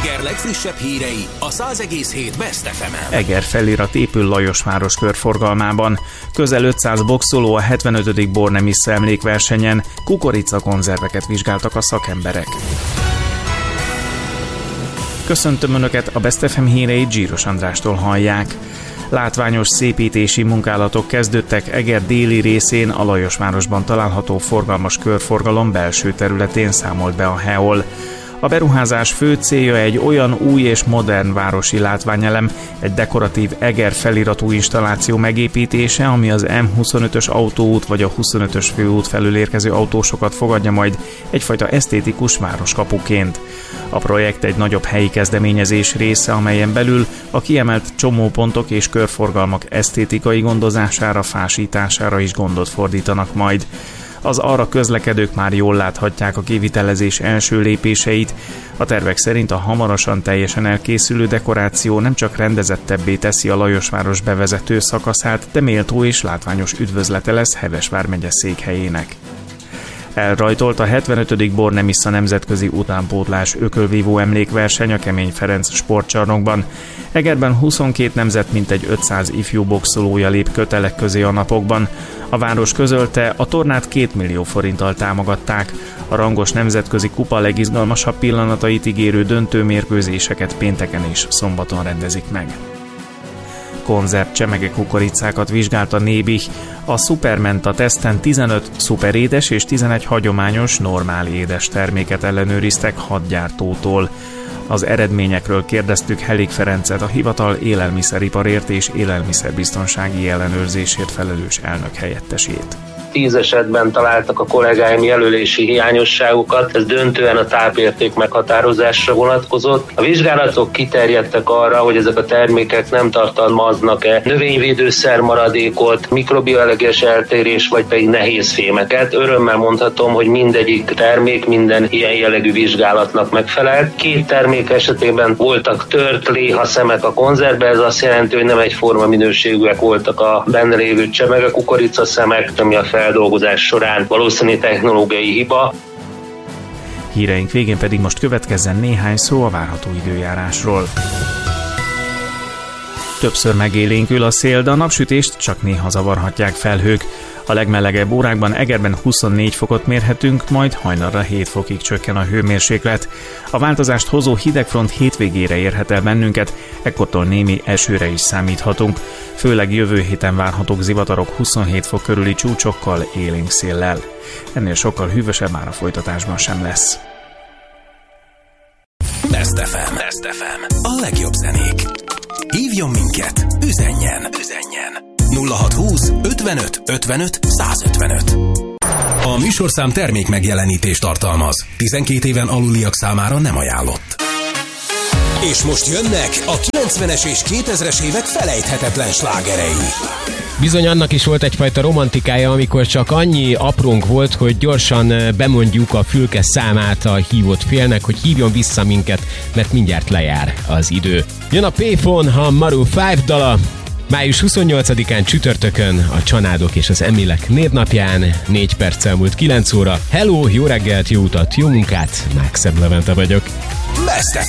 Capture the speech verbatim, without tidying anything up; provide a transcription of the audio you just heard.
Eger legfrissebb hírei a száz egész hét Best ef emen. Eger felirat épül Lajosváros körforgalmában. Közel ötszáz boxoló a hetvenötödik Bornemisza emlékversenyen. Kukoricakonzerveket vizsgáltak a szakemberek. Köszöntöm Önöket, a Best ef em híreit Zsíros Andrástól hallják. Látványos szépítési munkálatok kezdődtek Eger déli részén, a Lajosvárosban található forgalmas körforgalom belső területén, számolt be a hé e o el. A beruházás fő célja egy olyan új és modern városi látványelem, egy dekoratív Eger feliratú installáció megépítése, ami az em huszonötös autóút vagy a huszonötös főút felől érkező autósokat fogadja majd egyfajta esztétikus városkapuként. A projekt egy nagyobb helyi kezdeményezés része, amelyen belül a kiemelt csomópontok és körforgalmak esztétikai gondozására, fásítására is gondot fordítanak majd. Az arra közlekedők már jól láthatják a kivitelezés első lépéseit. A tervek szerint a hamarosan teljesen elkészülő dekoráció nem csak rendezettebbé teszi a Lajosváros bevezető szakaszát, de méltó és látványos üdvözlete lesz Heves vármegye székhelyének. Elrajtolt a hetvenötödik Bornemisza nemzetközi utánpótlás ökölvívó emlékverseny a Kemény Ferenc sportcsarnokban. Egerben huszonkét nemzet mintegy ötszáz ifjú boxolója lép kötelek közé a napokban. A város közölte, a tornát két millió forinttal támogatták. A rangos nemzetközi kupa legizgalmasabb pillanatait ígérő döntőmérkőzéseket pénteken és szombaton rendezik meg. Konzerv csemege kukoricákat vizsgált a Nébih. A Supermenta teszten tizenöt szuperédes és tizenegy hagyományos, normál édes terméket ellenőriztek hat gyártótól. Az eredményekről kérdeztük Helik Ferencet, a hivatal élelmiszeriparért és élelmiszerbiztonsági ellenőrzésért felelős elnök helyettesét. Tíz esetben találtak a kollégáim jelölési hiányosságokat, ez döntően a tápérték meghatározásra vonatkozott. A vizsgálatok kiterjedtek arra, hogy ezek a termékek nem tartalmaznak-e növényvédőszer maradékot, mikrobioelleges eltérés, vagy pedig nehéz fémeket. Örömmel mondhatom, hogy mindegyik termék minden ilyen jellegű vizsgálatnak megfelelt. Két termék esetében voltak tört léhaszemek a konzervbe, ez azt jelenti, hogy nem egyforma minőségűek voltak a benne lévő csemege kukoricaszemek, ami a feldolgozás során valószínű technológiai hiba. Híreink végén pedig most következzen néhány szó a várható időjárásról. Többször megélénkül a szél, de a napsütést csak néha zavarhatják felhők. A legmelegebb órákban Egerben huszonnégy fokot mérhetünk, majd hajnalra hét fokig csökken a hőmérséklet. A változást hozó hidegfront hétvégére érhet el bennünket, ekkortól némi esőre is számíthatunk. Főleg jövő héten várhatók zivatarok huszonhét fok körüli csúcsokkal, élénk széllel. Ennél sokkal hűvösebb már a folytatásban sem lesz. Best ef em. Best ef em. A legjobb zenék. Hívjon minket, üzenjen, üzenjen. nulla hatszázhúsz ötvenöt ötvenöt százötvenöt. A műsorszám termék megjelenítést tartalmaz. tizenkét éven aluliak számára nem ajánlott. És most jönnek a kilencvenes és kétezres évek felejthetetlen slágerei. Bizony annak is volt egyfajta romantikája, amikor csak annyi aprónk volt, hogy gyorsan bemondjuk a fülke számát a hívott félnek, hogy hívjon vissza minket, mert mindjárt lejár az idő. Jön a Payphone, a Maroon öt dala, május huszonnyolcadikán csütörtökön, a Csanádok és az Emilek névnapján, négy perccel múlt kilenc óra. Hello, jó reggelt, jó utat, jó munkát, Mákszebb Levente vagyok. Best